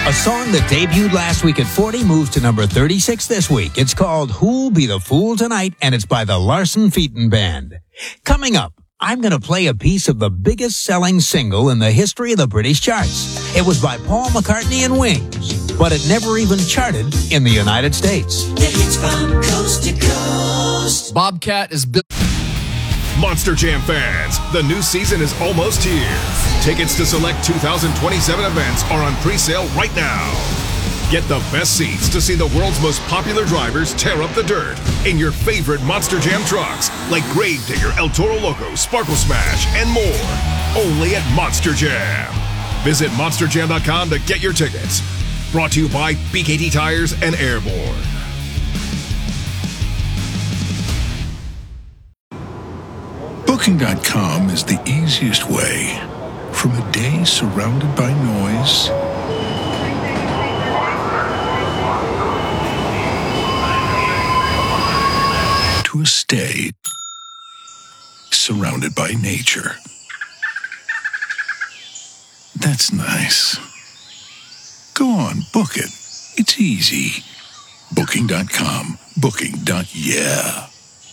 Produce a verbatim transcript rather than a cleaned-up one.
A song that debuted last week at forty moves to number thirty-six this week. It's called Who'll Be the Fool Tonight, and it's by the Larson Featon Band. Coming up, I'm going to play a piece of the biggest selling single in the history of the British charts. It was by Paul McCartney and Wings, but it never even charted in the United States. The hits from coast to coast. Bobcat is built. Monster Jam fans, the new season is almost here. Tickets to select two thousand twenty-seven events are on pre-sale right now. Get the best seats to see the world's most popular drivers tear up the dirt in your favorite Monster Jam trucks, like Gravedigger, El Toro Loco, Sparkle Smash, and more. Only at Monster Jam. Visit monster jam dot com to get your tickets. Brought to you by B K T Tires and Airborne. Booking dot com is the easiest way from a day surrounded by noise to a stay surrounded by nature. That's nice. Go on, book it. It's easy. Booking dot com. Booking. Yeah.